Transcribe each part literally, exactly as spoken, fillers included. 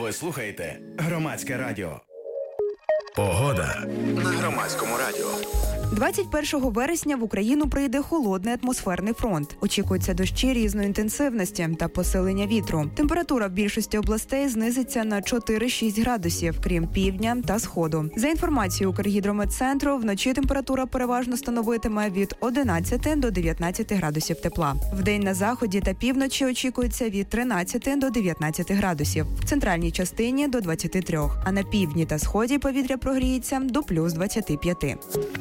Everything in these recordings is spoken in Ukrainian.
Ви слухаєте Громадське радіо. Погода на Громадському радіо. двадцять першого вересня в Україну прийде холодний атмосферний фронт. Очікуються дощі різної інтенсивності та посилення вітру. Температура в більшості областей знизиться на чотири-шість градусів, крім півдня та сходу. За інформацією Укргідрометцентру, вночі температура переважно становитиме від одинадцяти до дев'ятнадцяти градусів тепла. Вдень на заході та півночі очікується від тринадцяти до дев'ятнадцяти градусів. В центральній частині – до двадцяти трьох, а на півдні та сході повітря прогріється до плюс двадцяти п'яти.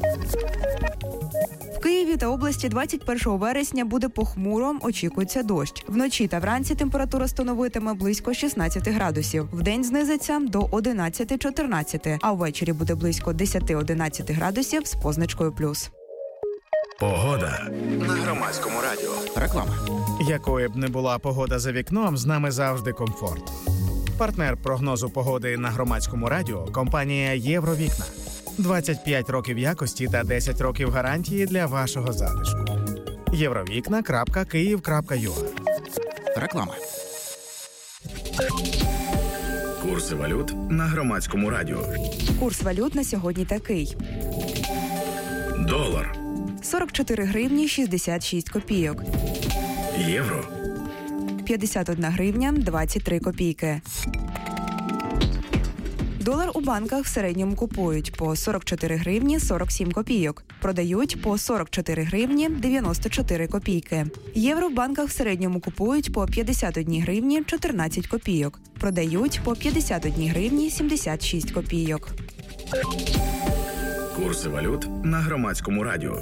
В Києві та області двадцять першого вересня буде похмуро, очікується дощ. Вночі та вранці температура становитиме близько шістнадцяти градусів. Вдень знизиться до одинадцяти-чотирнадцяти, а ввечері буде близько десяти-одинадцяти градусів з позначкою плюс. Погода на Громадському радіо. Реклама. Якою б не була погода за вікном, з нами завжди комфорт. Партнер прогнозу погоди на Громадському радіо – компанія «Євровікна». двадцять п'ять років якості та десять років гарантії для вашого затишку. євровікна крапка київ крапка ю а. Реклама. Курси валют на Громадському радіо. Курс валют на сьогодні такий. Долар. сорок чотири гривні шістдесят шість копійок. Євро. п'ятдесят одна гривня двадцять три копійки. Долар у банках в середньому купують по сорок чотири гривні сорок сім копійок. Продають по сорок чотири гривні дев'яносто чотири копійки. Євро в банках в середньому купують по п'ятдесят одна гривні чотирнадцять копійок. Продають по п'ятдесят одна гривні сімдесят шість копійок. Курси валют на Громадському радіо.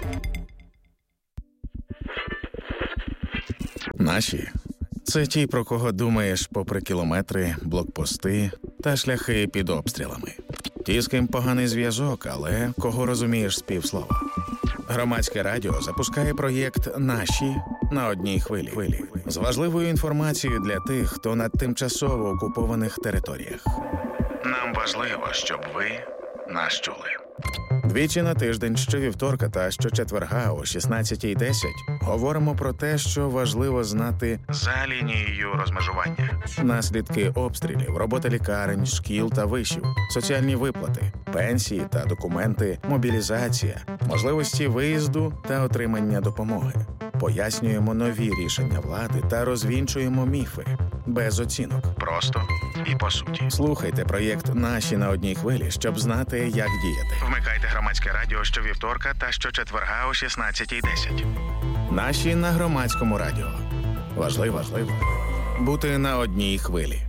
Наші – це ті, про кого думаєш попри кілометри, блокпости та шляхи під обстрілами. Ті, з ким поганий зв'язок, але кого розумієш з півслова. Громадське радіо запускає проєкт «Наші» на одній хвилі. З важливою інформацією для тих, хто на тимчасово окупованих територіях. Нам важливо, щоб ви нас чули. Двічі на тиждень, щовівторка та щочетверга о шістнадцятій десять говоримо про те, що важливо знати за лінією розмежування. Наслідки обстрілів, робота лікарень, шкіл та вишів, соціальні виплати, пенсії та документи, мобілізація, можливості виїзду та отримання допомоги. Пояснюємо нові рішення влади та розвінчуємо міфи. Без оцінок. Просто і по суті. Слухайте проєкт «Наші» на одній хвилі, щоб знати, як діяти. Вмикайте Громадське радіо щовівторка та щочетверга о шістнадцятій десять. «Наші» на Громадському радіо. Важливо, важливо бути на одній хвилі.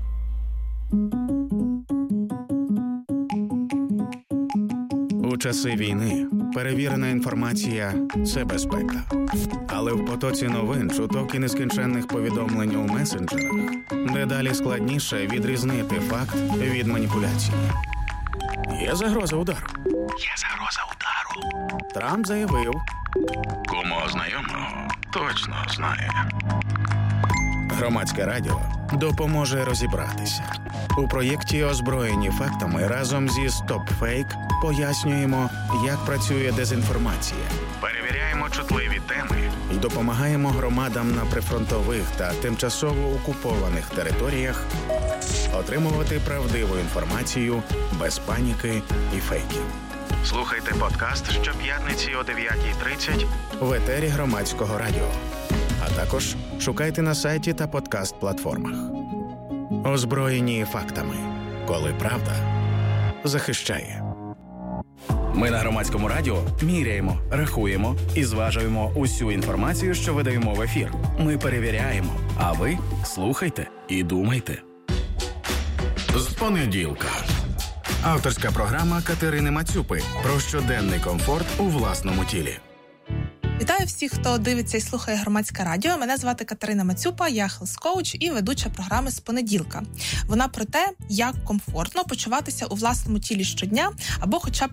У часи війни перевірена інформація – це безпека. Але в потоці новин, чуток і нескінченних повідомлень у месенджерах дедалі складніше відрізнити факт від маніпуляції. Є загроза удару. Є загроза удару. Трамп заявив. Кому знайомого точно знає. Громадське радіо допоможе розібратися. У проєкті «Озброєні фактами» разом зі «Стоп-фейк» пояснюємо, як працює дезінформація. Перевіряємо чутливі теми і допомагаємо громадам на прифронтових та тимчасово окупованих територіях отримувати правдиву інформацію без паніки і фейків. Слухайте подкаст щоп'ятниці о дев'ятій тридцять в етері Громадського радіо. А також шукайте на сайті та подкаст-платформах. Озброєні фактами. Коли правда захищає. Ми на Громадському радіо міряємо, рахуємо і зважуємо усю інформацію, що видаємо в ефір. Ми перевіряємо, а ви слухайте і думайте. З понеділка. Авторська програма Катерини Мацюпи про щоденний комфорт у власному тілі. Вітаю всіх, хто дивиться і слухає Громадське радіо. Мене звати Катерина Мацюпа, я хелс-коуч і ведуча програми «З понеділка». Вона про те, як комфортно почуватися у власному тілі щодня або хоча б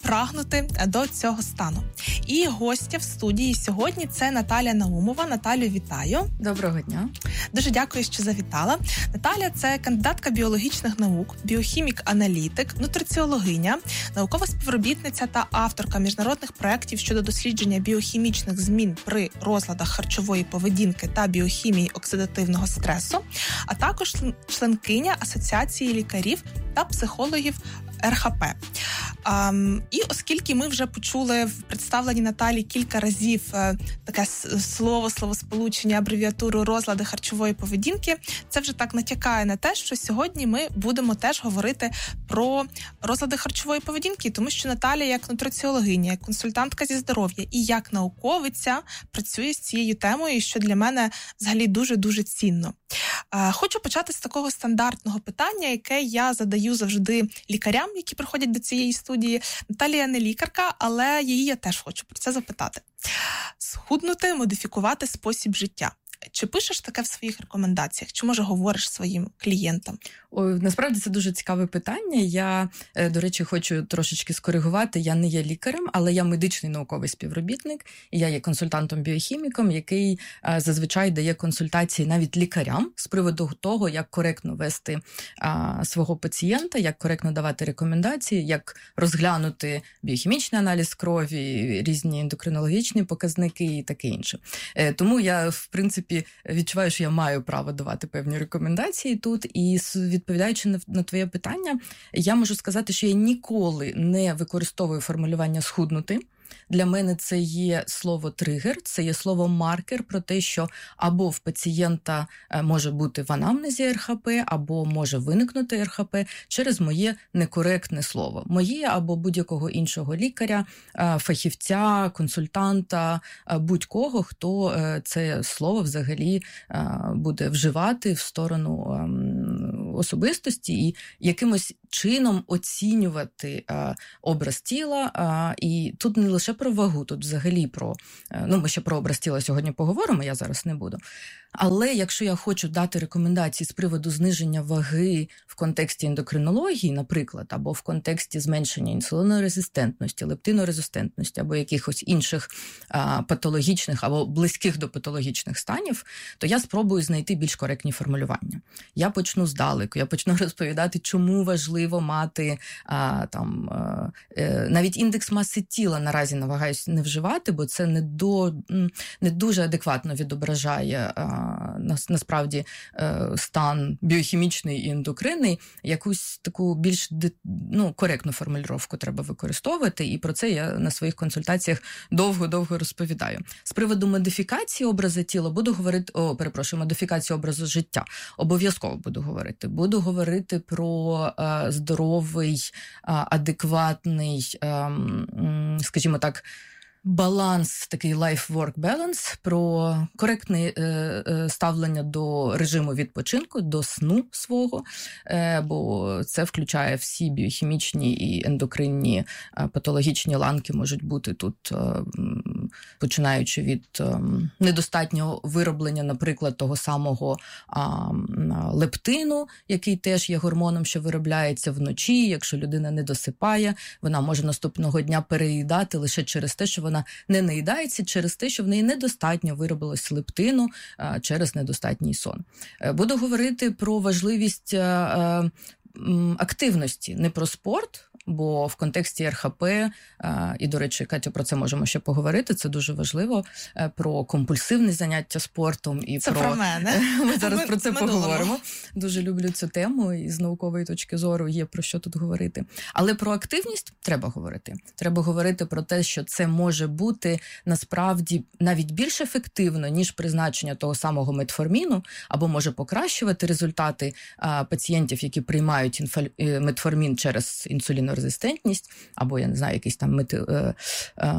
прагнути до цього стану. І гостя в студії сьогодні – це Наталія Наумова. Наталю, вітаю. Доброго дня. Дуже дякую, що завітала. Наталя – це кандидатка біологічних наук, біохімік-аналітик, нутриціологиня, наукова співробітниця та авторка міжнародних проєктів щодо дослідження біохімічних змін при розладах харчової поведінки та біохімії оксидативного стресу, а також членкиня Асоціації лікарів та психологів ер ха пе. Um, і оскільки ми вже почули в представленні Наталі кілька разів uh, таке слово, словосполучення, абревіатуру розлади харчової поведінки, це вже так натякає на те, що сьогодні ми будемо теж говорити про розлади харчової поведінки, тому що Наталя як нутриціологиня, як консультантка зі здоров'я і як науковиця працює з цією темою, що для мене взагалі дуже-дуже цінно. Uh, хочу почати з такого стандартного питання, яке я задаю завжди лікарям, які приходять до цієї студії. Наталія не лікарка, але її я теж хочу про це запитати. Схуднути, модифікувати спосіб життя. Чи пишеш таке в своїх рекомендаціях? Чи, може, говориш своїм клієнтам? Ой, насправді це дуже цікаве питання. Я, до речі, хочу трошечки скоригувати. Я не є лікарем, але я медичний науковий співробітник. І я є консультантом-біохіміком, який зазвичай дає консультації навіть лікарям з приводу того, як коректно вести а, свого пацієнта, як коректно давати рекомендації, як розглянути біохімічний аналіз крові, різні ендокринологічні показники і таке інше. Тому я, в принципі, відчуваю, що я маю право давати певні рекомендації тут. І відповідаючи на, на твоє питання, я можу сказати, що я ніколи не використовую формулювання «схуднути». Для мене це є слово тригер, це є слово маркер про те, що або в пацієнта може бути в анамнезі ер ха пе, або може виникнути ер ха пе через моє некоректне слово. Моє або будь-якого іншого лікаря, фахівця, консультанта, будь-кого, хто це слово взагалі буде вживати в сторону особистості і якимось чином оцінювати образ тіла. І тут не лише про вагу, тут взагалі про, ну, ми ще про образ тіла сьогодні поговоримо, я зараз не буду. Але якщо я хочу дати рекомендації з приводу зниження ваги в контексті ендокринології, наприклад, або в контексті зменшення інсулінорезистентності, лептинорезистентності, або якихось інших а, патологічних або близьких до патологічних станів, то я спробую знайти більш коректні формулювання. Я почну здалеку, я почну розповідати, чому важливо мати а, там, а, е, навіть індекс маси тіла наразі намагаюся не вживати, бо це не, до, не дуже адекватно відображає а, насправді стан біохімічний і ендокринний, якусь таку більш ну, коректну формулювання треба використовувати, і про це я на своїх консультаціях довго-довго розповідаю. З приводу модифікації образу тіла буду говорити, о, перепрошую, модифікації образу життя. Обов'язково буду говорити. Буду говорити про е, здоровий, е, адекватний, е, скажімо так, баланс, такий life-work balance, про коректне е, е, ставлення до режиму відпочинку, до сну свого, е, бо це включає всі біохімічні і ендокринні е, патологічні ланки можуть бути тут, е, починаючи від е, недостатнього вироблення, наприклад, того самого е, лептину, який теж є гормоном, що виробляється вночі. Якщо людина не досипає, вона може наступного дня переїдати лише через те, що вона не наїдається, через те, що в неї недостатньо виробилось лептину а, через недостатній сон. Буду говорити про важливість а, а, активності, не про спорт, бо в контексті ер ха пе, і, до речі, Катю, про це можемо ще поговорити, це дуже важливо, про компульсивне заняття спортом. І це про... про мене. Ми зараз Ми, про це ми поговоримо. думаємо. Дуже люблю цю тему, і з наукової точки зору є про що тут говорити. Але про активність треба говорити. Треба говорити про те, що це може бути насправді навіть більш ефективно, ніж призначення того самого метформіну, або може покращувати результати а, пацієнтів, які приймають інфаль... метформін через інсулінорезистентність, або, я не знаю, якийсь там мети... е, е,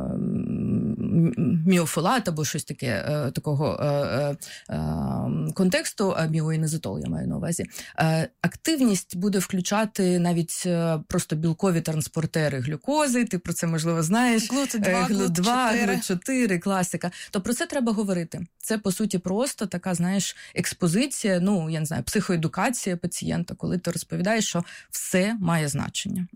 міофолат, або щось таке, е, такого е, е, контексту, міоінезотол, я маю на увазі. Е, активність буде включати навіть просто білкові транспортери глюкози, ти про це, можливо, знаєш. глют два, глют чотири, класика. То про це треба говорити. Це, по суті, просто така, знаєш, експозиція, ну, я не знаю, психоедукація пацієнта, коли ти розповідаєш, що все має значення. От.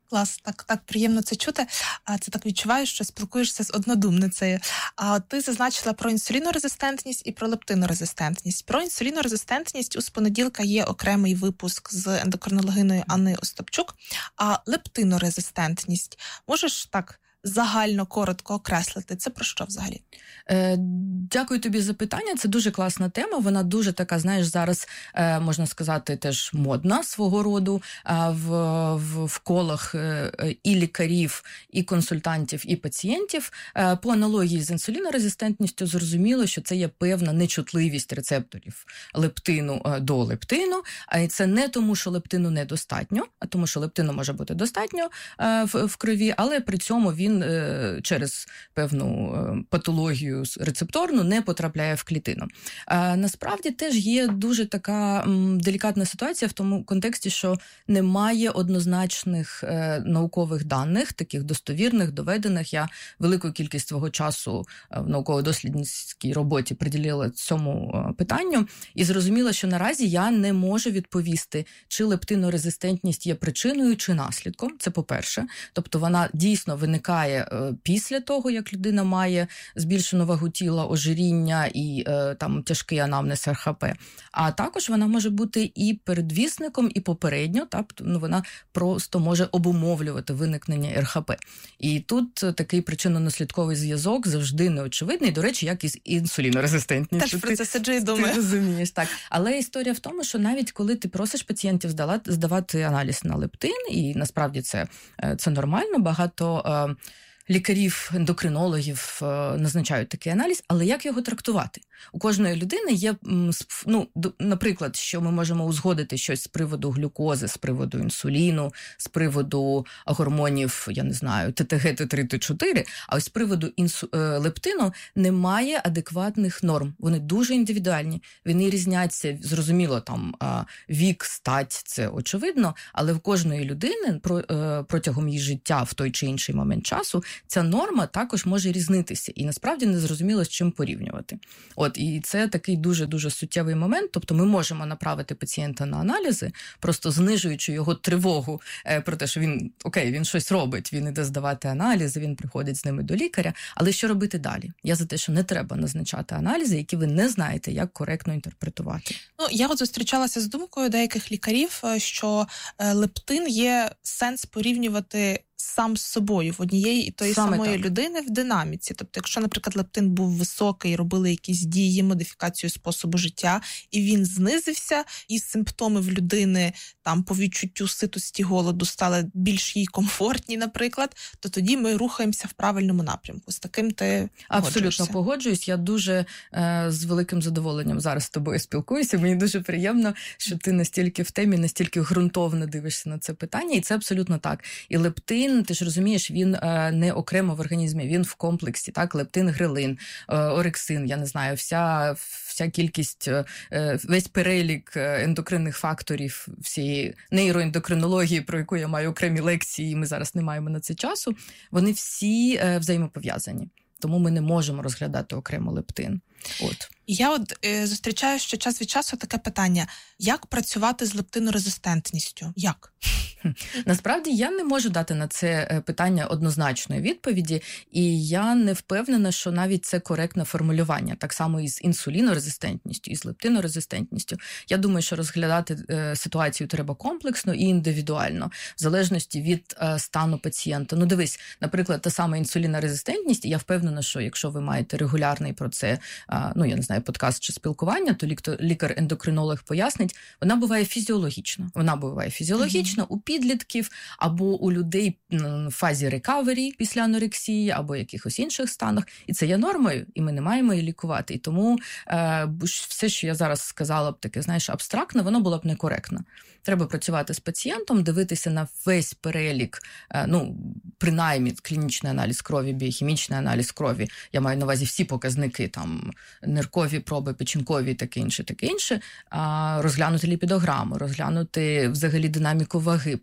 Клас, так, так приємно це чути. А це так відчуваєш, що спілкуєшся з однодумницею. А от ти зазначила про інсулінорезистентність і про лептинорезистентність. Про інсулінорезистентність у з понеділка є окремий випуск з ендокринологиною Анною Остапчук. А лептинорезистентність, можеш так загально, коротко окреслити? Це про що взагалі? Е, дякую тобі за питання. Це дуже класна тема. Вона дуже така, знаєш, зараз, е, можна сказати, теж модна свого роду е, в, в, в колах е, і лікарів, і консультантів, і пацієнтів. Е, по аналогії з інсулінорезистентністю зрозуміло, що це є певна нечутливість рецепторів лептину е, до лептину. А це не тому, що лептину недостатньо, а тому, що лептину може бути достатньо е, в, в крові, але при цьому він через певну патологію рецепторну не потрапляє в клітину. А, насправді теж є дуже така м, делікатна ситуація в тому контексті, що немає однозначних е, наукових даних, таких достовірних, доведених. Я велику кількість свого часу в науково-дослідницькій роботі приділила цьому питанню і зрозуміла, що наразі я не можу відповісти, чи лептинорезистентність є причиною чи наслідком. Це по-перше. Тобто вона дійсно виникає після того, як людина має збільшену вагу тіла, ожиріння і е, там тяжкий анамнез ер ха пе. А також вона може бути і передвісником, і попередньо, так, ну, вона просто може обумовлювати виникнення ер ха пе. І тут такий причинно-наслідковий зв'язок завжди неочевидний, до речі, як і з інсулінорезистентністю. Теж про це сиджу і думаю. Ти розумієш, так. Але історія в тому, що навіть коли ти просиш пацієнтів здавати, здавати аналіз на лептин, і насправді це, це нормально, багато е, лікарів, ендокринологів е, назначають такий аналіз, але як його трактувати? У кожної людини є, ну, наприклад, що ми можемо узгодити щось з приводу глюкози, з приводу інсуліну, з приводу гормонів, я не знаю, те те ге, те три, те чотири, а ось з приводу інсу... лептину немає адекватних норм. Вони дуже індивідуальні, вони різняться, зрозуміло, там, вік, стать, це очевидно, але в кожної людини протягом її життя в той чи інший момент часу ця норма також може різнитися, і насправді не зрозуміло, з чим порівнювати. От, і це такий дуже-дуже суттєвий момент, тобто ми можемо направити пацієнта на аналізи, просто знижуючи його тривогу е, про те, що він, окей, він щось робить, він іде здавати аналізи, він приходить з ними до лікаря, але що робити далі? Я за те, що не треба назначати аналізи, які ви не знаєте, як коректно інтерпретувати. Ну, я от зустрічалася з думкою деяких лікарів, що лептин є сенс порівнювати сам з собою в однієї і тої Саме самої так. людини в динаміці. Тобто, якщо, наприклад, лептин був високий, робили якісь дії, модифікацію способу життя, і він знизився, і симптоми в людини там по відчуттю ситості, голоду стали більш їй комфортні, наприклад, то тоді ми рухаємося в правильному напрямку. З таким ти Абсолютно погоджуюсь. Я дуже е, з великим задоволенням зараз з тобою спілкуюся. Мені дуже приємно, що ти настільки в темі, настільки ґрунтовно дивишся на це питання, і це абсолютно так. І лептин, ти ж розумієш, він е, не окремо в організмі, він в комплексі, так, лептин, грелин, е, орексин, я не знаю, вся, вся кількість, е, весь перелік ендокринних факторів, всієї нейроендокринології, про яку я маю окремі лекції, і ми зараз не маємо на це часу, вони всі е, взаємопов'язані. Тому ми не можемо розглядати окремо лептин. От. Я от е, зустрічаю ще час від часу таке питання. Як працювати з лептинорезистентністю? Як? Насправді я не можу дати на це питання однозначної відповіді, і я не впевнена, що навіть це коректне формулювання. Так само і з інсулінорезистентністю, і з лептинорезистентністю. Я думаю, що розглядати е, ситуацію треба комплексно і індивідуально, в залежності від е, стану пацієнта. Ну дивись, наприклад, та сама інсулінорезистентність, і я впевнена, що якщо ви маєте регулярний про це, е, ну я не знаю, подкаст чи спілкування, то лікар-ендокринолог пояснить, вона буває фізіологічна. Вона буває фізіологічна mm-hmm. у підлітків або у людей в фазі рекавері після анорексії або якихось інших станах. І це є нормою, і ми не маємо її лікувати. І тому е, все, що я зараз сказала б таке, знаєш, абстрактно, воно було б некоректно. Треба працювати з пацієнтом, дивитися на весь перелік, е, ну, принаймні клінічний аналіз крові, біохімічний аналіз крові. Я маю на увазі всі показники, там, ниркові проби, печінкові, таке інше, таке інше. А, розглянути ліпідограму, розглянути взагалі динаміку ваги,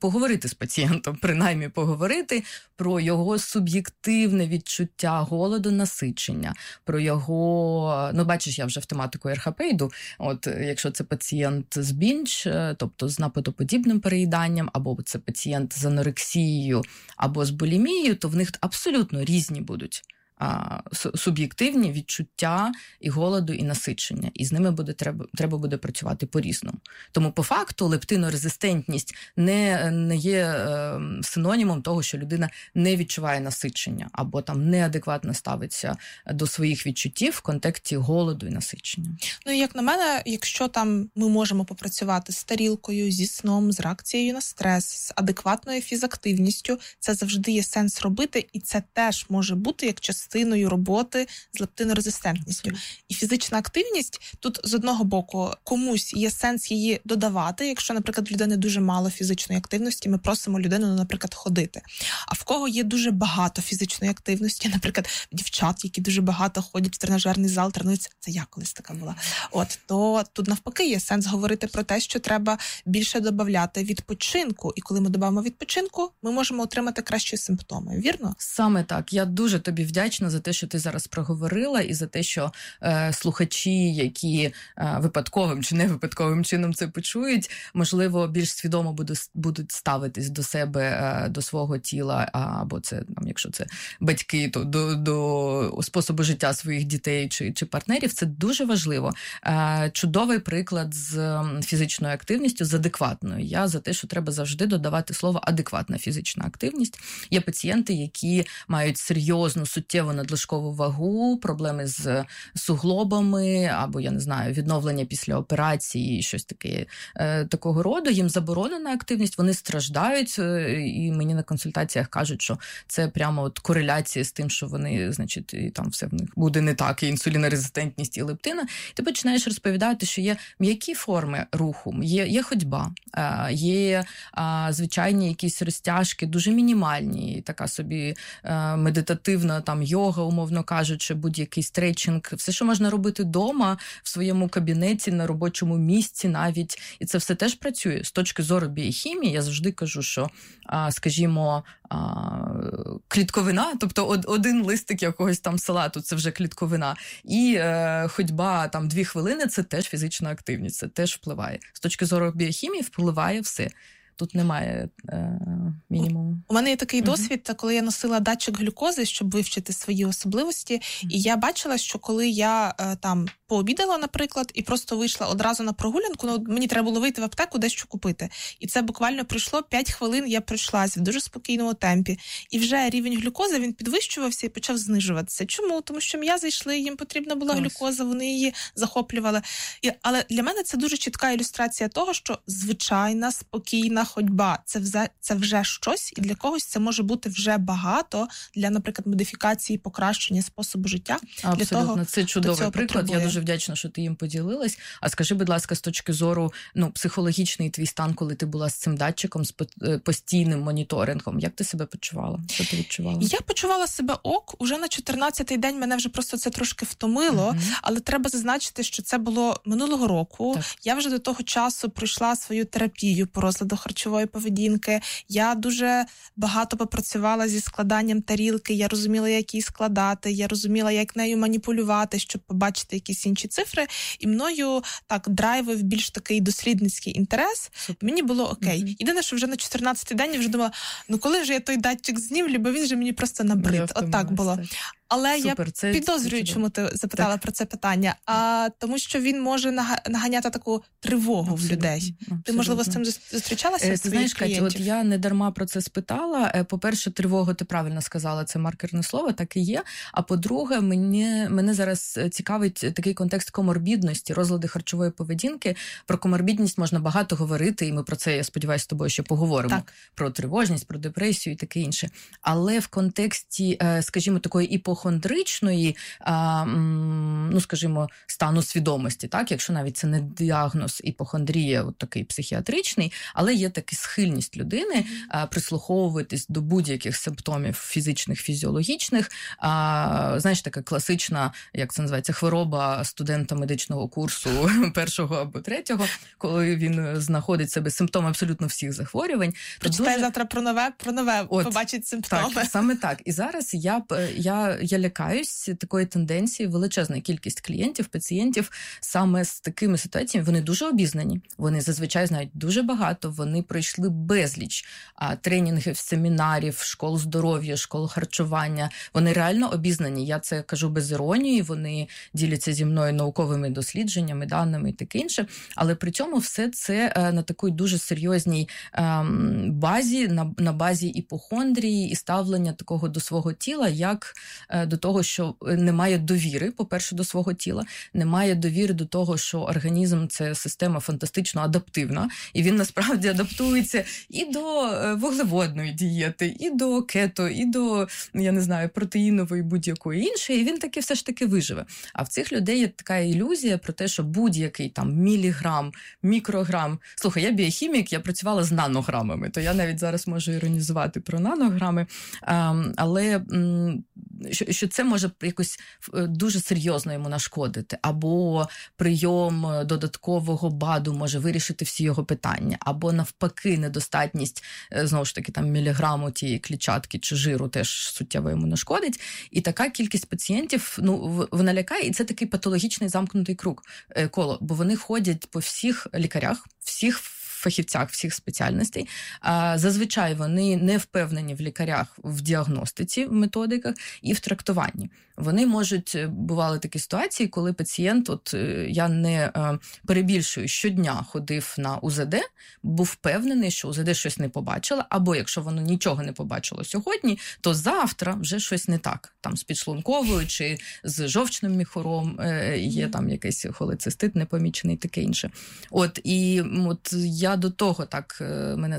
поговорити з пацієнтом, принаймні поговорити про його суб'єктивне відчуття голоду, насичення, про його, ну бачиш, я вже в тематику ер ха пе йду, от якщо це пацієнт з бінж, тобто з напитоподібним переїданням, або це пацієнт з анорексією, або з булімією, то в них абсолютно різні будуть суб'єктивні відчуття і голоду, і насичення. І з ними буде треба, треба буде працювати по-різному. Тому по факту лептинорезистентність не, не є е, синонімом того, що людина не відчуває насичення або там неадекватно ставиться до своїх відчуттів в контексті голоду і насичення. Ну, і як на мене, якщо там ми можемо попрацювати з тарілкою, зі сном, з реакцією на стрес, з адекватною фізактивністю, це завжди є сенс робити, і це теж може бути як частина частиною роботи з лептинорезистентністю. І фізична активність, тут з одного боку комусь є сенс її додавати, якщо, наприклад, в людини дуже мало фізичної активності, ми просимо людину, наприклад, ходити. А в кого є дуже багато фізичної активності, наприклад, дівчат, які дуже багато ходять в тренажерний зал, тренуються, це я колись така була, от, то тут навпаки є сенс говорити про те, що треба більше додавати відпочинку. І коли ми додаємо відпочинку, ми можемо отримати кращі симптоми, вірно? Саме так. Я дуже тобі вдячна за те, що ти зараз проговорила, і за те, що е, слухачі, які е, випадковим чи не випадковим чином це почують, можливо, більш свідомо буду, будуть ставитись до себе, е, до свого тіла, або це, там, якщо це батьки, то до, до способу життя своїх дітей чи, чи партнерів. Це дуже важливо. Е, чудовий приклад з фізичною активністю, з адекватною. Я за те, що треба завжди додавати слово адекватна фізична активність. Є пацієнти, які мають серйозну, суттєву надлишкову вагу, проблеми з суглобами, або, я не знаю, відновлення після операції, щось таке, е, такого роду. Їм заборонена активність, вони страждають, е, і мені на консультаціях кажуть, що це прямо от кореляція з тим, що вони, значить, і там все в них буде не так, і інсулінорезистентність, і лептина. І ти починаєш розповідати, що є м'які форми руху, є, є ходьба, е, є е, звичайні якісь розтяжки, дуже мінімальні, така собі е, медитативна там йога, умовно кажучи, будь-який стретчинг, все, що можна робити вдома, в своєму кабінеті, на робочому місці навіть. І це все теж працює. З точки зору біохімії, я завжди кажу, що, скажімо, клітковина, тобто один листик якогось там салату, це вже клітковина, і е, ходьба там дві хвилини, це теж фізична активність, це теж впливає. З точки зору біохімії впливає все. Тут немає е, мінімуму. У мене є такий uh-huh. досвід, коли я носила датчик глюкози, щоб вивчити свої особливості, uh-huh. і я бачила, що коли я е, там пообідала, наприклад, і просто вийшла одразу на прогулянку, ну, мені треба було вийти в аптеку, дещо купити. І це буквально пройшло п'ять хвилин, я пройшлась в дуже спокійному темпі. І вже рівень глюкози, він підвищувався і почав знижуватися. Чому? Тому що м'язи йшли, їм потрібна була глюкоза, вони її захоплювали. І, але для мене це дуже чітка ілюстрація того, що звичайна, спокійна ходьба – це вже, це вже щось, і для когось це може бути вже багато для, наприклад, модифікації, покращення способу життя. Абсолютно, для того, це чудовий приклад. Потребує. Я дуже вдячна, що ти їм поділилась. А скажи, будь ласка, з точки зору, ну, психологічний твій стан, коли ти була з цим датчиком, з постійним моніторингом, як ти себе почувала? Що ти відчувала? Я почувала себе ок. Уже на чотирнадцятий день мене вже просто це трошки втомило, uh-huh. але треба зазначити, що це було минулого року. Так. Я вже до того часу пройшла свою терапію по розладу харчової поведінки. Я дуже багато попрацювала зі складанням тарілки, я розуміла, як її складати, я розуміла, як нею маніпулювати, щоб побачити якісь інші цифри, і мною так драйвив більш такий дослідницький інтерес. Супер. Мені було окей. Mm-hmm. Єдине, що вже на чотирнадцятий день я вже думала, ну коли ж я той датчик знімлю, бо він же мені просто набрид. От так було. Але Супер, я це, підозрюю, це чому ти запитала так. про це питання, а тому що він може наганяти таку тривогу Абсолютно. в людей. Абсолютно. Ти, можливо, з цим зустрічалася? Е, ти знаєш, Катя, от я не дарма про це спитала. По-перше, тривога, ти правильно сказала, це маркерне слово, так і є. А по-друге, мені, мене зараз цікавить такий контекст коморбідності, розлади харчової поведінки. Про коморбідність можна багато говорити, і ми про це, я сподіваюся, з тобою ще поговоримо. Так. Про тривожність, про депресію і таке інше. Але в контексті, скажімо, такої іпохондрії, іпохондричної, а, ну, скажімо, стану свідомості, так, якщо навіть це не діагноз іпохондрія, от такий психіатричний, але є така схильність людини а, прислуховуватись до будь-яких симптомів фізичних, фізіологічних. А, знаєш, така класична, як це називається, хвороба студента медичного курсу першого або третього, коли він знаходить себе симптоми абсолютно всіх захворювань. Прочитає дуже... завтра про нове, про нове, от, побачить симптоми. Так, саме так. І зараз я, я, я лякаюсь такої тенденції, величезна кількість клієнтів, пацієнтів саме з такими ситуаціями. Вони дуже обізнані, вони зазвичай знають дуже багато, вони пройшли безліч а, тренінгів, семінарів, школ здоров'я, школ харчування. Вони реально обізнані. Я це кажу без іронії, вони діляться зі мною науковими дослідженнями, даними і таке інше. Але при цьому все це а, на такій дуже серйозній а, базі, на, на базі іпохондрії і ставлення такого до свого тіла, як а, до того, що немає довіри, по-перше, до свого тіла, немає довіри до того, що організм – це система фантастично адаптивна, і він насправді адаптується і до вуглеводної дієти, і до кето, і до, я не знаю, протеїнової будь-якої іншої, і він таки все ж таки виживе. А в цих людей є така ілюзія про те, що будь-який там міліграм, мікрограм. Слухай, я біохімік, я працювала з нанограмами, то я навіть зараз можу іронізувати про нанограми, але що це може якось дуже серйозно йому нашкодити. Або прийом додаткового БАДу може вирішити всі його питання, або навпаки недостатність, знову ж таки, там міліграму тієї клітчатки чи жиру теж суттєво йому нашкодить. І така кількість пацієнтів, ну, вона лякає, і це такий патологічний замкнутий круг, коло, бо вони ходять по всіх лікарях, всіх фахівцях всіх спеціальностей. А зазвичай вони не впевнені в лікарях в діагностиці, в методиках і в трактуванні. Вони можуть, бували такі ситуації, коли пацієнт, от я не перебільшую, щодня ходив на УЗД, був впевнений, що УЗД щось не побачила, або якщо воно нічого не побачило сьогодні, то завтра вже щось не так. Там з підшлунковою чи з жовчним міхуром є там якийсь холецистит непомічений, таке інше. От, і от я до того так мене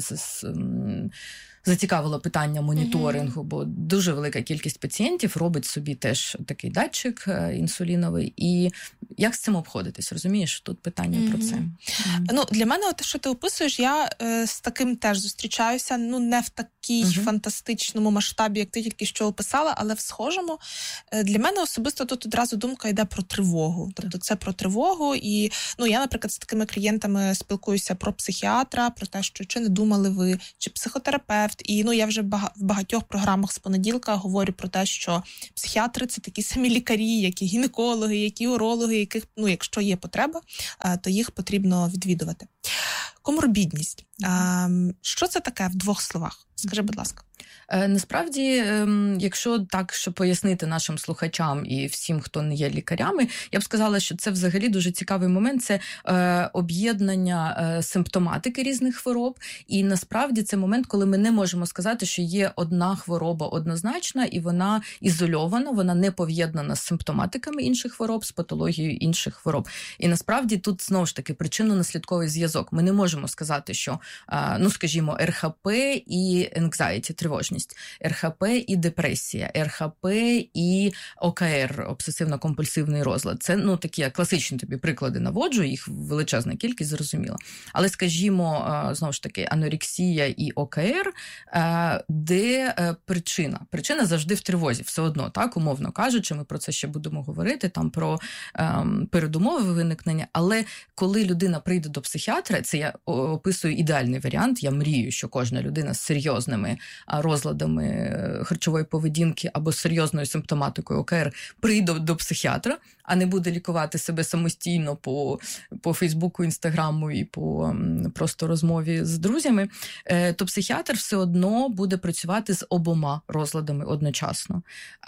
зацікавило питання моніторингу, mm-hmm. бо дуже велика кількість пацієнтів робить собі теж такий датчик інсуліновий. І як з цим обходитись, розумієш? Тут питання mm-hmm. про це. Mm-hmm. Ну, для мене те, що ти описуєш, я е, з таким теж зустрічаюся, ну, не в такій mm-hmm. фантастичному масштабі, як ти тільки що описала, але в схожому. Е, для мене особисто тут одразу думка йде про тривогу. Тобто це про тривогу. І, ну, я, наприклад, з такими клієнтами спілкуюся про психіатра, про те, що чи не думали ви, чи психотерапевт. І, ну, я вже в багатьох програмах з понеділка говорю про те, що психіатри – це такі самі лікарі, як і гінекологи, як і урологи, яких, ну, якщо є потреба, то їх потрібно відвідувати. Коморбідність. Що це таке в двох словах? Скажи, будь ласка. Насправді, якщо так, щоб пояснити нашим слухачам і всім, хто не є лікарями, я б сказала, що це взагалі дуже цікавий момент, це об'єднання симптоматики різних хвороб, і насправді це момент, коли ми не можемо сказати, що є одна хвороба однозначна, і вона ізольована, вона не пов'єднана з симптоматиками інших хвороб, з патологією інших хвороб. І насправді тут, знову ж таки, причинно-наслідковий зв'язок. Ми не можемо сказати, що, ну, скажімо, ер ха пе і anxiety, тривожність, ер ха пе і депресія, ер ха пе і о ка ер, обсесивно-компульсивний розлад. Це, ну, такі класичні тобі приклади наводжу, їх величезна кількість, зрозуміло. Але, скажімо, знову ж таки, анорексія і о ка ер, де причина? Причина завжди в тривозі, все одно, так, умовно кажучи, ми про це ще будемо говорити, там про ем, передумови виникнення, але коли людина прийде до психіатра, це я описую ідеальний варіант, я мрію, що кожна людина з серйозними розладами харчової поведінки або з серйозною симптоматикою о ка ер прийде до психіатра, а не буде лікувати себе самостійно по, по Фейсбуку, Інстаграму і по просто розмові з друзями, то психіатр все одно буде працювати з обома розладами одночасно.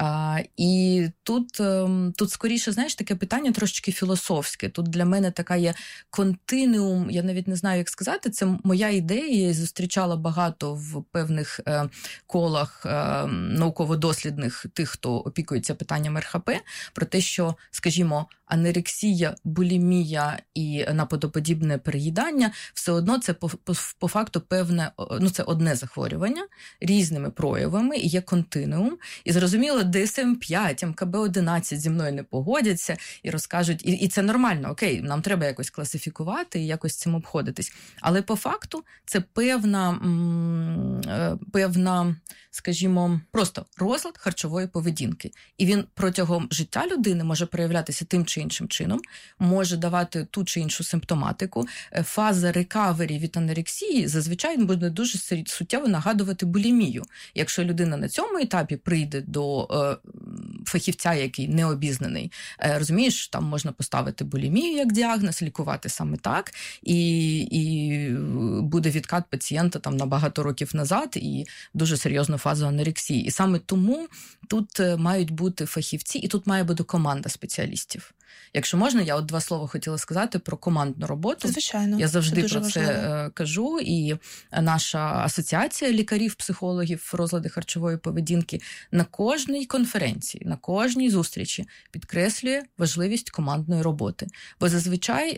І тут, тут скоріше, знаєш, таке питання трошечки філософське. Тут для мене така є континуум, я навіть не знаю, як сказати, це моя ідея, я зустрічала багато в певних колах науково-дослідних тих, хто опікується питанням ер ха пе, про те, що, скажімо, анорексія, булімія і наподоподібне переїдання, все одно це по, по, по факту певне, ну це одне захворювання різними проявами, і є континуум. І зрозуміло, ді ес ем п'ять, ем ка бе одинадцять зі мною не погодяться і розкажуть, і, і це нормально, окей, нам треба якось класифікувати і якось цим обходитись. Але по факту це певна, м, певна, скажімо, просто розлад харчової поведінки. І він протягом життя людини може проявлятися тим чи іншим чином, може давати ту чи іншу симптоматику. Фаза рекавері від анорексії зазвичай буде дуже суттєво нагадувати булімію. Якщо людина на цьому етапі прийде до е, фахівця, який не обізнаний, е, розумієш, там можна поставити булімію як діагноз, лікувати саме так, і, і буде відкат пацієнта там на багато років назад і дуже серйозну фазу анорексії. І саме тому тут мають бути фахівці, і тут має бути команда спеціалістів. Якщо можна, я от два слова хотіла сказати про командну роботу. Звичайно. Я завжди це про важливо. це кажу, і наша асоціація лікарів-психологів розлади харчової поведінки на кожній конференції, на кожній зустрічі підкреслює важливість командної роботи. Бо зазвичай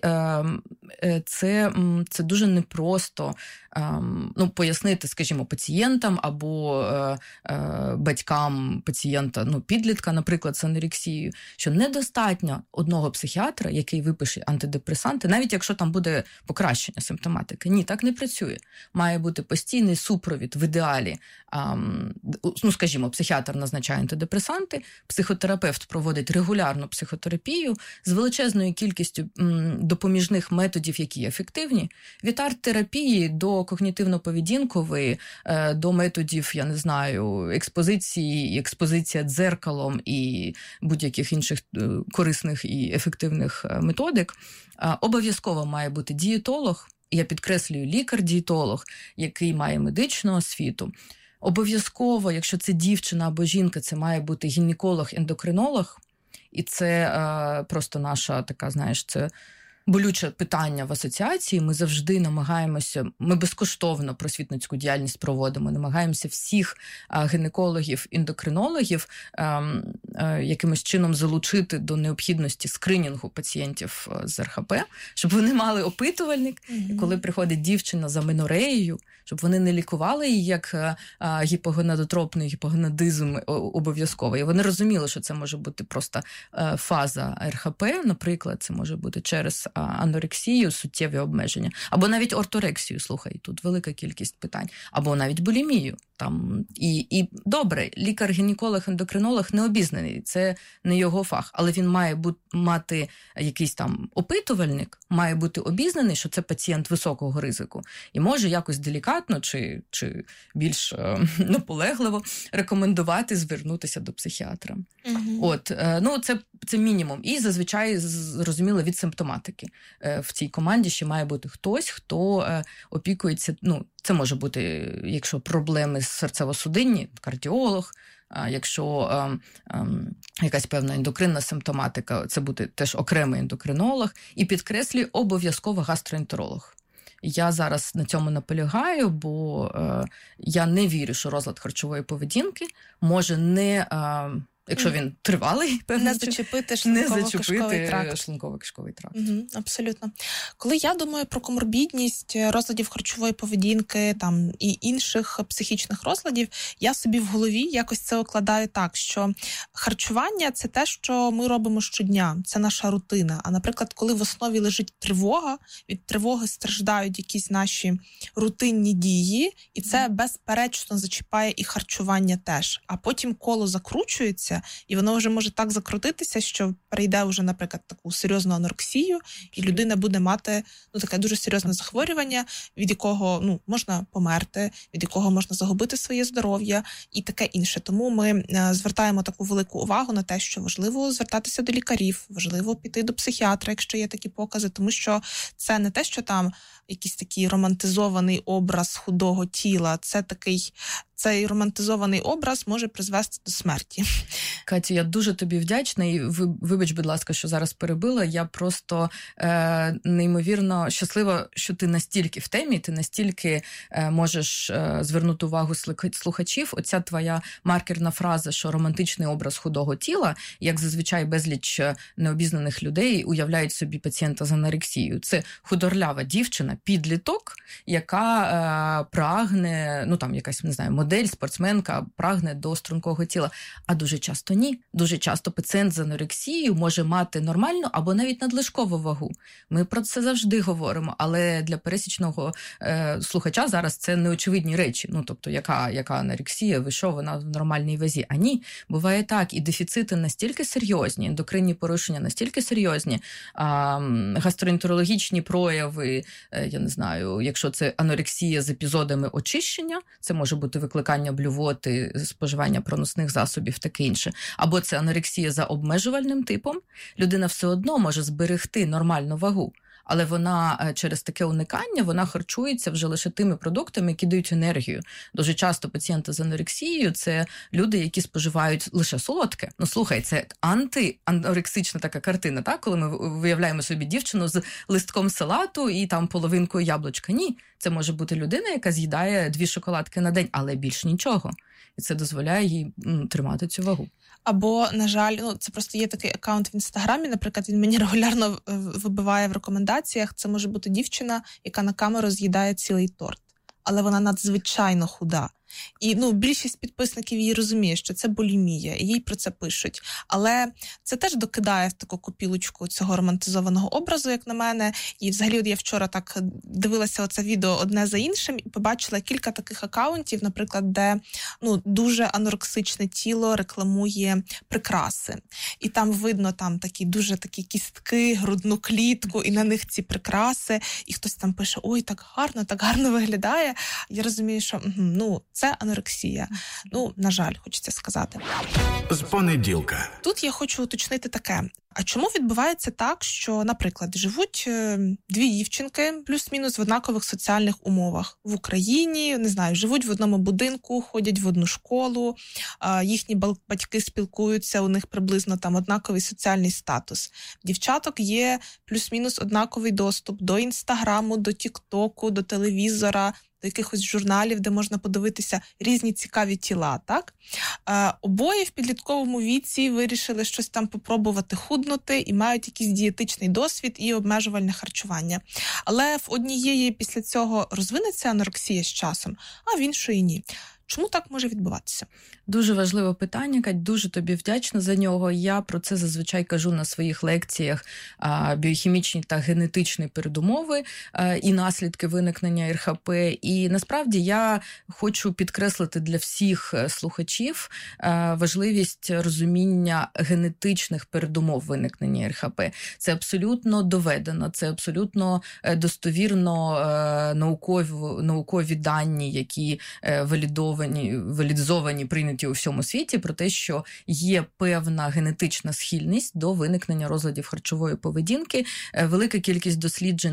це, це дуже непросто ну, пояснити, скажімо, пацієнтам або батькам пацієнта, ну, підлітка, наприклад, з анорексією, що недостатньо одного психіатра, який випише антидепресанти, навіть якщо там буде покращення симптоматики. Ні, так не працює. Має бути постійний супровід в ідеалі. Ам, ну, скажімо, психіатр назначає антидепресанти, психотерапевт проводить регулярну психотерапію з величезною кількістю м, допоміжних методів, які ефективні, від арт-терапії до когнітивно-поведінкової, е, до методів, я не знаю, експозиції, експозиція дзеркалом і будь-яких інших е, корисних і ефективних методик. Обов'язково має бути дієтолог, я підкреслюю, лікар-дієтолог, який має медичну освіту. Обов'язково, якщо це дівчина або жінка, це має бути гінеколог-ендокринолог, і це е, просто наша така, знаєш, це болюче питання в асоціації. Ми завжди намагаємося, ми безкоштовно просвітницьку діяльність проводимо, намагаємося всіх гінекологів, ендокринологів якимось чином залучити до необхідності скринінгу пацієнтів з ер ха пе, щоб вони мали опитувальник, mm-hmm. і коли приходить дівчина за менореєю, щоб вони не лікували її як гіпогонадотропний гіпогонадизм обов'язково. І вони розуміли, що це може бути просто фаза ер ха пе, наприклад, це може бути через анорексію, суттєві обмеження, або навіть орторексію, слухай, тут велика кількість питань, або навіть булімію. Там, і, і добре, лікар-гінеколог-ендокринолог не обізнаний, це не його фах, але він має бути, мати якийсь там опитувальник, має бути обізнаний, що це пацієнт високого ризику, і може якось делікатно чи, чи більш е, наполегливо рекомендувати звернутися до психіатра. Угу. От, е, ну, це, це мінімум. І зазвичай, зрозуміло, від симптоматики. Е, в цій команді ще має бути хтось, хто е, опікується, ну, це може бути, якщо проблеми серцево-судинні, кардіолог, а якщо ем, ем, якась певна ендокринна симптоматика, це буде теж окремий ендокринолог, і підкреслюю, обов'язково гастроентеролог. Я зараз на цьому наполягаю, бо е, я не вірю, що розлад харчової поведінки може не... Е, Якщо він тривалий, певно, не зачепити шлунково-кишковий тракт. шлунково-кишковий тракт. Угу, абсолютно. Коли я думаю про коморбідність, розладів харчової поведінки там, і інших психічних розладів, я собі в голові якось це укладаю так, що харчування – це те, що ми робимо щодня, це наша рутина. А, наприклад, коли в основі лежить тривога, від тривоги страждають якісь наші рутинні дії, і це безперечно зачіпає і харчування теж. А потім коло закручується, і воно вже може так закрутитися, що перейде вже, наприклад, таку серйозну анорексію, і людина буде мати ну, таке дуже серйозне захворювання, від якого ну, можна померти, від якого можна загубити своє здоров'я і таке інше. Тому ми звертаємо таку велику увагу на те, що важливо звертатися до лікарів, важливо піти до психіатра, якщо є такі покази, тому що це не те, що там якийсь такий романтизований образ худого тіла, це такий цей романтизований образ може призвести до смерті. Катю, я дуже тобі вдячна і вибач, будь ласка, що зараз перебила. Я просто е, неймовірно щаслива, що ти настільки в темі, ти настільки е, можеш е, звернути увагу слухачів. Оця твоя маркерна фраза, що романтичний образ худого тіла, як зазвичай безліч необізнаних людей уявляють собі пацієнта з анорексією. Це худорлява дівчина, підліток, яка е, прагне, ну там якась, не знаю, модель, спортсменка прагне до стрункого тіла. А дуже часто ні. Дуже часто пацієнт з анорексією може мати нормальну або навіть надлишкову вагу. Ми про це завжди говоримо, але для пересічного е, слухача зараз це неочевидні речі. Ну, тобто, яка, яка анорексія, ви що, вона в нормальній вазі? А ні, буває так. І дефіцити настільки серйозні, ендокринні порушення настільки серйозні, а, гастроентерологічні прояви, е, я не знаю, якщо це анорексія з епізодами очищення, це може бути викликання блювоти, споживання проносних засобів, таке інше. Або це анорексія за обмежувальним типом, людина все одно може зберегти нормальну вагу, але вона через таке уникання, вона харчується вже лише тими продуктами, які дають енергію. Дуже часто пацієнти з анорексією – це люди, які споживають лише солодке. Ну, слухай, це антианорексична така картина, так? Коли ми виявляємо собі дівчину з листком салату і там половинкою яблучка. Ні, це може бути людина, яка з'їдає дві шоколадки на день, але більш нічого. І це дозволяє їй м, тримати цю вагу. Або, на жаль, ну це просто є такий аккаунт в Інстаграмі, наприклад, він мені регулярно вибиває в рекомендаціях. Це може бути дівчина, яка на камеру з'їдає цілий торт, але вона надзвичайно худа. І ну, більшість підписників її розуміє, що це булімія, і їй про це пишуть. Але це теж докидає в таку копілочку цього романтизованого образу, як на мене. І взагалі от я вчора так дивилася оце відео одне за іншим і побачила кілька таких акаунтів, наприклад, де ну, дуже анорексичне тіло рекламує прикраси. І там видно там такі дуже такі кістки, грудну клітку, і на них ці прикраси. І хтось там пише, ой, так гарно, так гарно виглядає. Я розумію, що ну, це анорексія. Ну, на жаль, хочеться сказати. З понеділка. Тут я хочу уточнити таке. А чому відбувається так, що, наприклад, живуть е, дві дівчинки плюс-мінус в однакових соціальних умовах в Україні, не знаю, живуть в одному будинку, ходять в одну школу, е, їхні батьки спілкуються, у них приблизно там однаковий соціальний статус. В дівчаток є плюс-мінус однаковий доступ до Інстаграму, до Тіктоку, до телевізора, до якихось журналів, де можна подивитися різні цікаві тіла, так? Е, обоє в підлітковому віці вирішили щось там попробувати худнути і мають якийсь дієтичний досвід і обмежувальне харчування. Але в однієї після цього розвинеться анорексія з часом, а в іншої ні. Чому так може відбуватися? Дуже важливе питання, Кать, дуже тобі вдячна за нього. Я про це зазвичай кажу на своїх лекціях біохімічні та генетичні передумови і наслідки виникнення ер ха пе. І насправді я хочу підкреслити для всіх слухачів важливість розуміння генетичних передумов виникнення ер ха пе. Це абсолютно доведено, це абсолютно достовірно наукові, наукові дані, які валідовані валідизовані, прийняті у всьому світі, про те, що є певна генетична схильність до виникнення розладів харчової поведінки. Велика кількість досліджень